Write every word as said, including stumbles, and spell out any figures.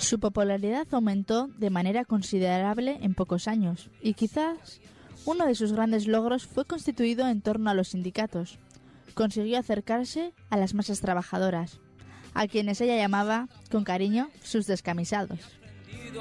Su popularidad aumentó de manera considerable en pocos años, y quizás uno de sus grandes logros fue constituido en torno a los sindicatos. Consiguió acercarse a las masas trabajadoras, a quienes ella llamaba, con cariño, sus descamisados.